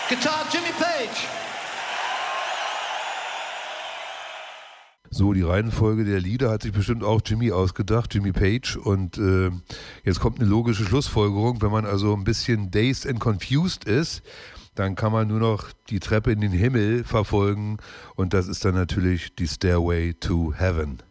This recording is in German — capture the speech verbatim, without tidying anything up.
Guitar, Jimmy Page. So, die Reihenfolge der Lieder hat sich bestimmt auch Jimmy ausgedacht, Jimmy Page. Und äh, jetzt kommt eine logische Schlussfolgerung. Wenn man also ein bisschen dazed and confused ist, dann kann man nur noch die Treppe in den Himmel verfolgen. Und das ist dann natürlich die Stairway to Heaven.